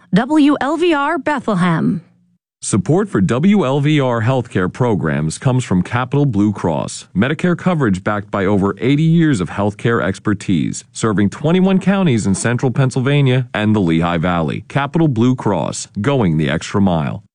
WLVR Bethlehem. Support for WLVR healthcare programs comes from Capital Blue Cross, Medicare coverage backed by over 80 years of healthcare expertise, serving 21 counties in central Pennsylvania and the Lehigh Valley. Capital Blue Cross, going the extra mile.